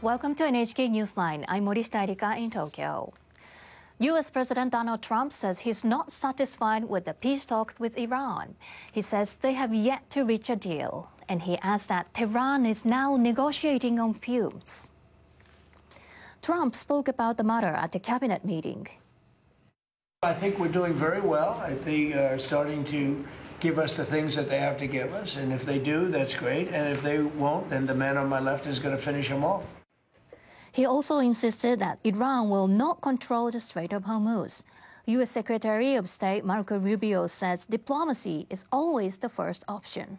Welcome to NHK Newsline. I'm Morishita Erika in Tokyo. U.S. President Donald Trump says he's not satisfied with the peace talks with Iran. He says they have yet to reach a deal, and he adds that Tehran is now negotiating on fumes. Trump spoke about the matter at the cabinet meeting. I think we're doing very well. They are starting to give us the things that they have to give us, and if they do, that's great. And if they won't, then the man on my left is going to finish them off. He also insisted that Iran will not control the Strait of Hormuz. U.S. Secretary of State Marco Rubio says diplomacy is always the first option.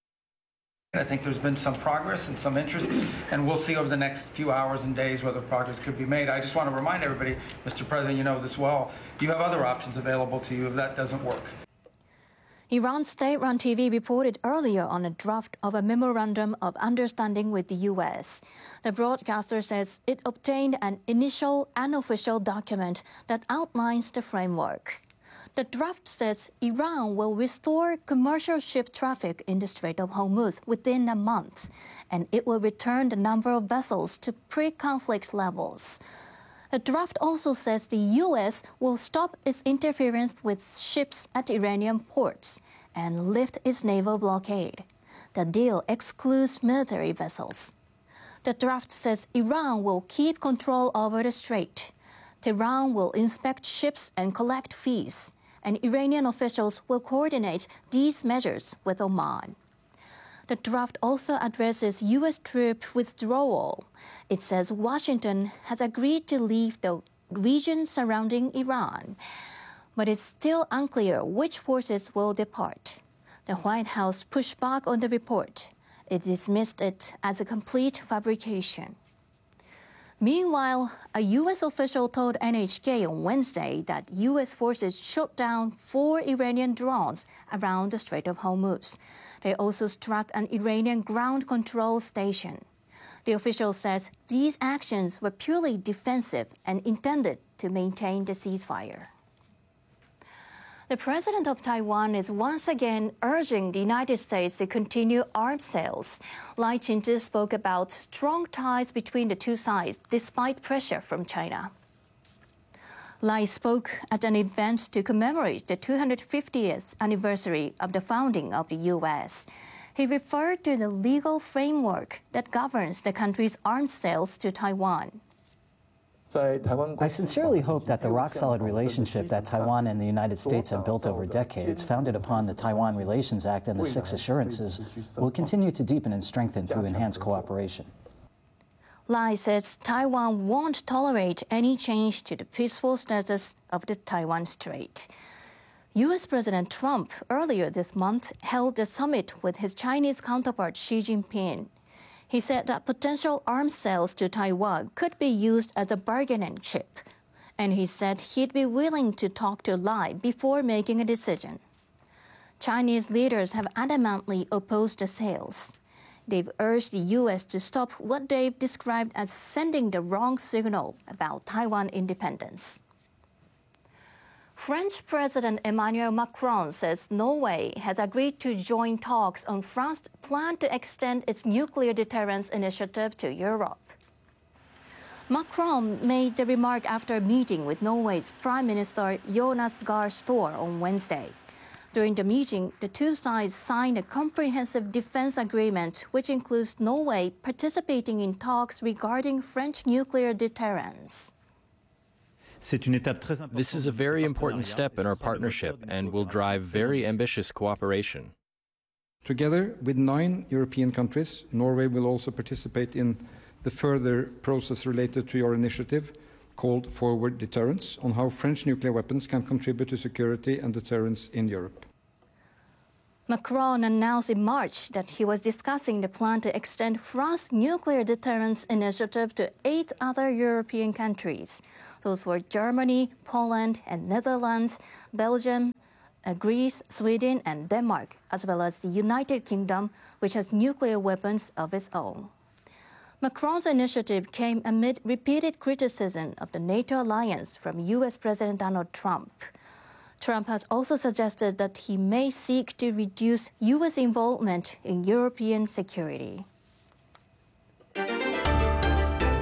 I think there's been some progress and some interest, and we'll see over the next few hours and days whether progress could be made. I just want to remind everybody, Mr. President, you know this well, you have other options available to you if that doesn't work. Iran state-run TV reported earlier on a draft of a memorandum of understanding with the U.S. The broadcaster says it obtained an initial unofficial document that outlines the framework. The draft says Iran will restore commercial ship traffic in the Strait of Hormuz within a month, and it will return the number of vessels to pre-conflict levels. The draft also says the U.S. will stop its interference with ships at Iranian ports and lift its naval blockade. The deal excludes military vessels. The draft says Iran will keep control over the strait. Tehran will inspect ships and collect fees, and Iranian officials will coordinate these measures with Oman. The draft also addresses U.S. troop withdrawal. It says Washington has agreed to leave the region surrounding Iran, but it's still unclear which forces will depart. The White House pushed back on the report. It dismissed it as a complete fabrication. Meanwhile, a U.S. official told NHK on Wednesday that U.S. forces shot down 4 Iranian drones around the Strait of Hormuz. They also struck an Iranian ground control station. The official says these actions were purely defensive and intended to maintain the ceasefire. The president of Taiwan is once again urging the United States to continue arms sales. Lai Ching-te spoke about strong ties between the two sides despite pressure from China. Lai spoke at an event to commemorate the 250th anniversary of the founding of the U.S. He referred to the legal framework that governs the country's arms sales to Taiwan. I sincerely hope that the rock-solid relationship that Taiwan and the United States have built over decades, founded upon the Taiwan Relations Act and the 6 Assurances, will continue to deepen and strengthen through enhanced cooperation. Lai says Taiwan won't tolerate any change to the peaceful status of the Taiwan Strait. U.S. President Trump earlier this month held a summit with his Chinese counterpart Xi Jinping. He said that potential arms sales to Taiwan could be used as a bargaining chip, and he said he'd be willing to talk to Lai before making a decision. Chinese leaders have adamantly opposed the sales. They've urged the U.S. to stop what they've described as sending the wrong signal about Taiwan independence. French President Emmanuel Macron says Norway has agreed to join talks on France's plan to extend its nuclear deterrence initiative to Europe. Macron made the remark after a meeting with Norway's Prime Minister Jonas Gahr Store on Wednesday. During the meeting, the two sides signed a comprehensive defense agreement, which includes Norway participating in talks regarding French nuclear deterrence. This is a very important step in our partnership and will drive very ambitious cooperation. Together with 9 European countries, Norway will also participate in the further process related to your initiative called Forward Deterrence, on how French nuclear weapons can contribute to security and deterrence in Europe. Macron announced in March that he was discussing the plan to extend France's nuclear deterrence initiative to 8 other European countries. Those were Germany, Poland, and Netherlands, Belgium, Greece, Sweden, and Denmark, as well as the United Kingdom, which has nuclear weapons of its own. Macron's initiative came amid repeated criticism of the NATO alliance from U.S. President Donald Trump. Trump has also suggested that he may seek to reduce U.S. involvement in European security.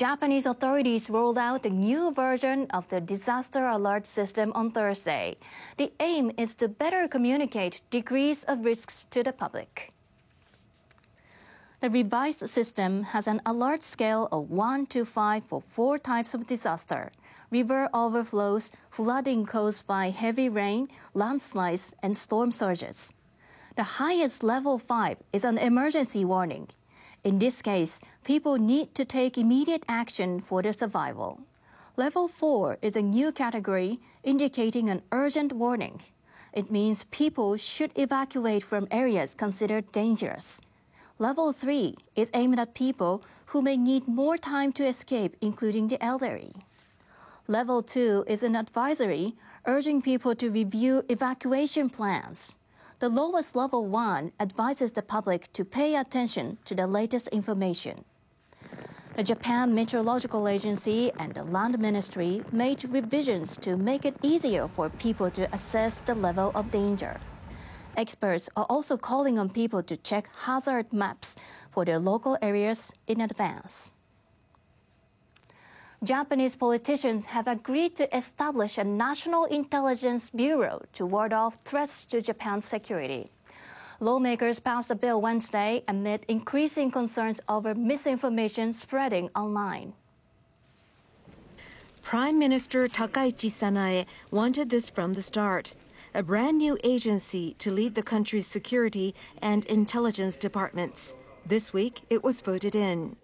Japanese authorities rolled out a new version of the disaster alert system on Thursday. The aim is to better communicate degrees of risks to the public. The revised system has an alert scale of 1 to 5 for 4 types of disaster: river overflows, flooding caused by heavy rain, landslides, and storm surges. The highest level 5 is an emergency warning. In this case, people need to take immediate action for their survival. Level 4 is a new category indicating an urgent warning. It means people should evacuate from areas considered dangerous. Level 3 is aimed at people who may need more time to escape, including the elderly. Level 2 is an advisory urging people to review evacuation plans. The lowest level 1 advises the public to pay attention to the latest information. The Japan Meteorological Agency and the Land Ministry made revisions to make it easier for people to assess the level of danger. Experts are also calling on people to check hazard maps for their local areas in advance. Japanese politicians have agreed to establish a National Intelligence Bureau to ward off threats to Japan's security. Lawmakers passed a bill Wednesday amid increasing concerns over misinformation spreading online. Prime Minister Takaichi Sanae wanted this from the start, a brand new agency to lead the country's security and intelligence departments. This week, it was voted in.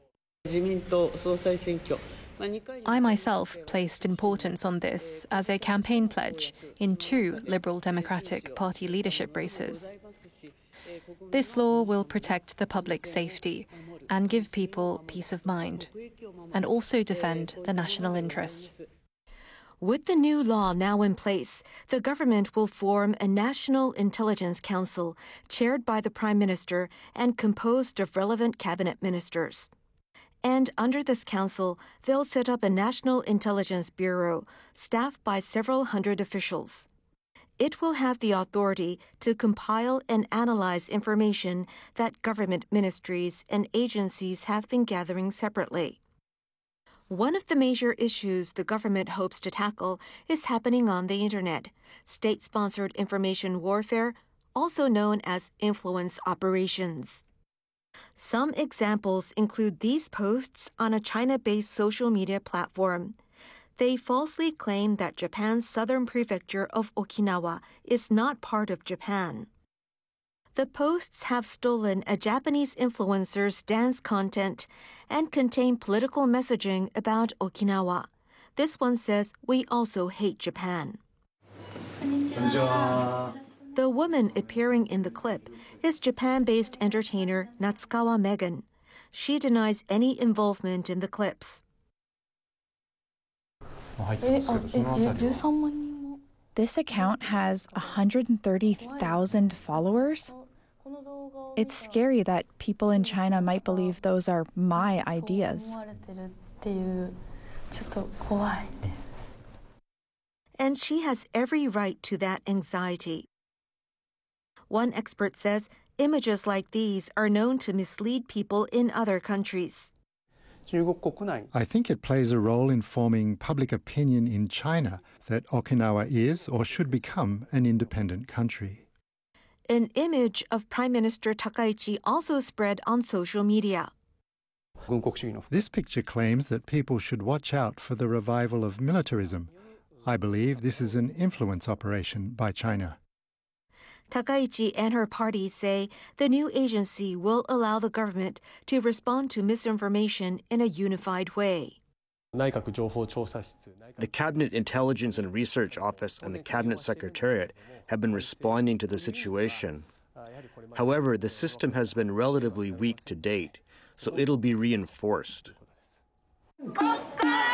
I myself placed importance on this as a campaign pledge in 2 Liberal Democratic Party leadership races. This law will protect the public safety and give people peace of mind, and also defend the national interest. With the new law now in place, the government will form a National Intelligence Council chaired by the Prime Minister and composed of relevant cabinet ministers. And under this council, they'll set up a National Intelligence Bureau, staffed by several hundred officials. It will have the authority to compile and analyze information that government ministries and agencies have been gathering separately. One of the major issues the government hopes to tackle is happening on the Internet: state-sponsored information warfare, also known as influence operations. Some examples include these posts on a China-based social media platform. They falsely claim that Japan's southern prefecture of Okinawa is not part of Japan. The posts have stolen a Japanese influencer's dance content and contain political messaging about Okinawa. This one says, "We also hate Japan." The woman appearing in the clip is Japan-based entertainer Natsukawa Megan. She denies any involvement in the clips. This account has 130,000 followers. It's scary that people in China might believe those are my ideas. And she has every right to that anxiety. One expert says images like these are known to mislead people in other countries. I think it plays a role in forming public opinion in China that Okinawa is or should become an independent country. An image of Prime Minister Takaichi also spread on social media. This picture claims that people should watch out for the revival of militarism. I believe this is an influence operation by China. Takaichi and her party say the new agency will allow the government to respond to misinformation in a unified way. The Cabinet Intelligence and Research Office and the Cabinet Secretariat have been responding to the situation. However, the system has been relatively weak to date, so it'll be reinforced.